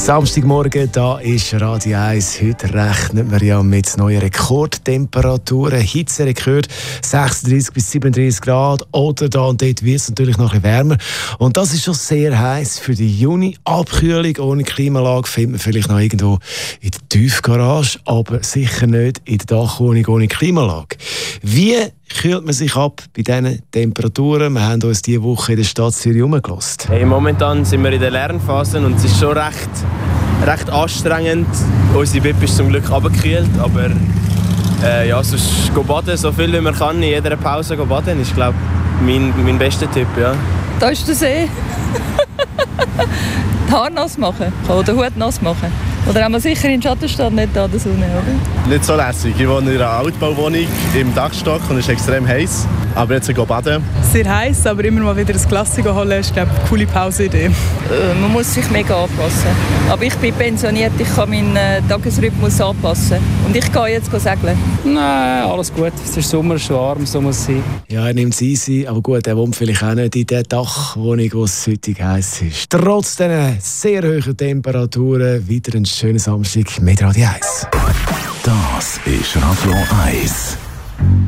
Samstagmorgen, da ist Radio 1. Heute rechnet man ja mit neuen Rekordtemperaturen. Hitzerekord 36 bis 37 Grad. Oder da und dort wird es natürlich noch ein bisschen wärmer. Und das ist schon sehr heiß für die Juni-Abkühlung. Ohne Klimaanlage findet man vielleicht noch irgendwo in der Tiefgarage, aber sicher nicht in der Dachwohnung ohne Klimaanlage. Wie kühlt man sich ab bei diesen Temperaturen? Wir haben uns diese Woche in der Stadt Zürich herumgelassen. Hey, momentan sind wir in der Lernphase und es ist schon recht anstrengend. Unsere Bib ist zum Glück runtergekühlt, aber sonst baden, so viel wie man kann, in jeder Pause baden, ist, glaube ich, mein bester Tipp. Ja. Da ist der See. Die Haare nass machen oder den Hut nass machen. Oder haben wir sicher in den Schatten stehen, nicht an der Sonne, oder? Nicht so lässig. Ich wohne in einer Altbauwohnung im Dachstock und es ist extrem heiß. Aber jetzt gehen baden. Sehr heiß, aber immer mal wieder ein Glas holen, ist, glaube ich, eine coole Pauseidee. Man muss sich mega anpassen. Aber ich bin pensioniert, ich kann meinen Tagesrhythmus anpassen. Und ich gehe jetzt segeln. Nein, alles gut. Es ist Sommer, es ist warm, so muss es sein. Ja, er nimmt es easy, aber gut, er wohnt vielleicht auch nicht in der Dachwohnung, wo es heute heiß ist. Trotz dieser sehr hohen Temperaturen, wieder ein schöner Samstag mit Radio 1. Das ist Radio 1.